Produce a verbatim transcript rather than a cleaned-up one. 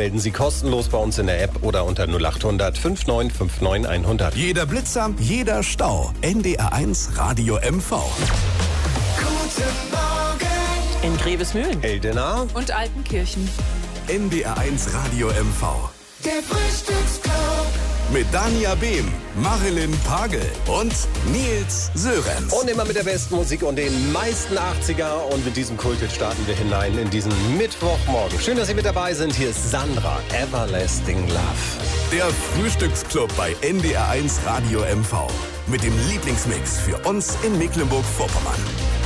melden Sie kostenlos bei uns in der App oder unter null acht hundert fünfundneunzig neunundfünfzig hundert. Jeder Blitzer, jeder Stau. N D R eins Radio M V. Guten Morgen In Grevesmühlen Eldena und Altenkirchen. N D R eins Radio M V. Der Frühstücksclub. Mit Dania Behm, Marilyn Pagel und Nils Sörenz. und immer mit der besten Musik und den meisten achtziger. Und mit diesem Kulthit starten wir hinein in diesen Mittwochmorgen. Schön, dass Sie mit dabei sind. Hier ist Sandra, Everlasting Love. Der Frühstücksclub bei N D R eins Radio M V. Mit dem Lieblingsmix für uns in Mecklenburg-Vorpommern.